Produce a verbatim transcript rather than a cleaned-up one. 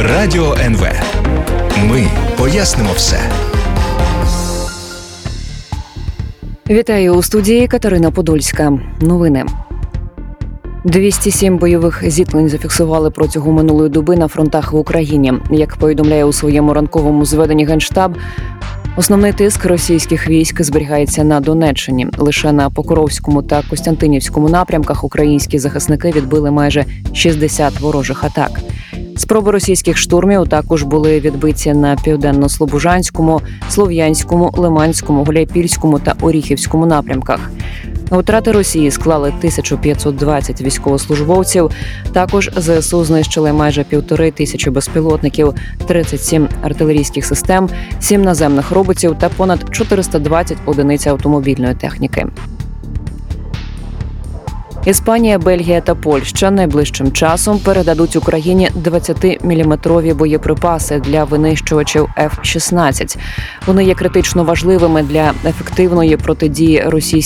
Радіо ен ве. Ми пояснимо все. Вітаю у студії Катерина Подольська. Новини. двісті сім бойових зіткнень зафіксували протягом минулої доби на фронтах в Україні. Як повідомляє у своєму ранковому зведенні Генштаб, основний тиск російських військ зберігається на Донеччині. Лише на Покровському та Костянтинівському напрямках українські захисники відбили майже шістдесят ворожих атак. Спроби російських штурмів також були відбиті на Південно-Слобожанському, Слов'янському, Лиманському, Гуляйпільському та Оріхівському напрямках. Втрати Росії склали тисячу п'ятсот двадцять військовослужбовців. Також зе ес у знищили майже півтори тисячі безпілотників, тридцять сім артилерійських систем, сім наземних роботів та понад чотириста двадцять одиниць автомобільної техніки. Іспанія, Бельгія та Польща найближчим часом передадуть Україні двадцятиміліметрові боєприпаси для винищувачів еф шістнадцять. Вони є критично важливими для ефективної протидії російській